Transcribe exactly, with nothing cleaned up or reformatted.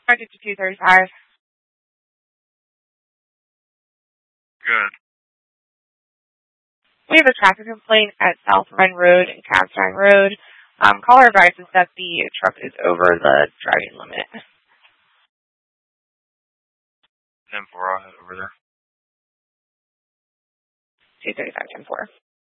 five fifty-two thirty-five. Good. We have a traffic complaint at South Run Road and Capstein Road. Um, caller advises that the truck is over the driving limit. ten four, I'll head over there. two thirty-five, ten four.